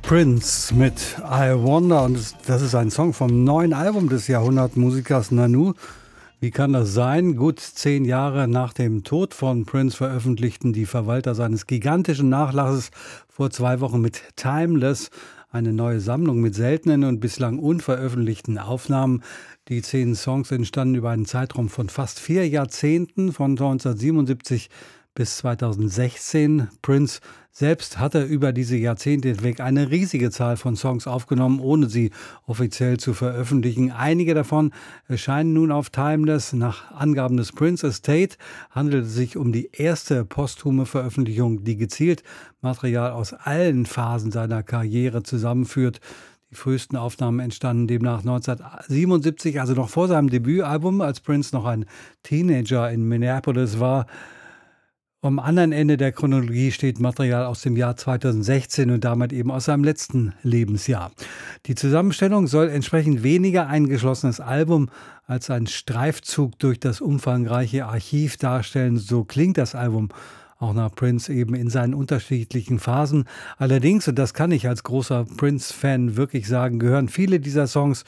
Prince mit I Wonder, und das ist ein Song vom neuen Album des Jahrhundertmusikers Nanu. Wie kann das sein? Gut 10 Jahre nach dem Tod von Prince veröffentlichten die Verwalter seines gigantischen Nachlasses vor 2 Wochen mit Timeless eine neue Sammlung mit seltenen und bislang unveröffentlichten Aufnahmen. Die 10 Songs entstanden über einen Zeitraum von fast 4 Jahrzehnten, von 1977 bis 2016. Prince selbst hatte über diese Jahrzehnte hinweg eine riesige Zahl von Songs aufgenommen, ohne sie offiziell zu veröffentlichen. Einige davon erscheinen nun auf Timeless. Nach Angaben des Prince Estate handelt es sich um die erste posthume Veröffentlichung, die gezielt Material aus allen Phasen seiner Karriere zusammenführt. Die frühesten Aufnahmen entstanden demnach 1977, also noch vor seinem Debütalbum, als Prince noch ein Teenager in Minneapolis war. Am anderen Ende der Chronologie steht Material aus dem Jahr 2016 und damit eben aus seinem letzten Lebensjahr. Die Zusammenstellung soll entsprechend weniger ein geschlossenes Album als ein Streifzug durch das umfangreiche Archiv darstellen. So klingt das Album auch nach Prince eben in seinen unterschiedlichen Phasen. Allerdings, und das kann ich als großer Prince-Fan wirklich sagen, gehören viele dieser Songs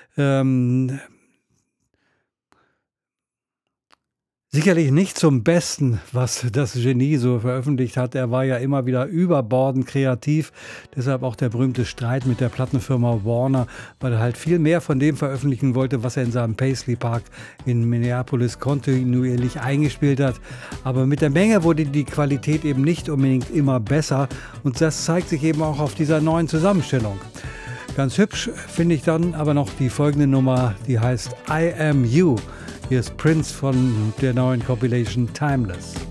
sicherlich nicht zum Besten, was das Genie so veröffentlicht hat. Er war ja immer wieder überbordend kreativ. Deshalb auch der berühmte Streit mit der Plattenfirma Warner, weil er halt viel mehr von dem veröffentlichen wollte, was er in seinem Paisley Park in Minneapolis kontinuierlich eingespielt hat. Aber mit der Menge wurde die Qualität eben nicht unbedingt immer besser. Und das zeigt sich eben auch auf dieser neuen Zusammenstellung. Ganz hübsch finde ich dann aber noch die folgende Nummer, die heißt I Am You. Hier ist Prince von der neuen Compilation Timeless.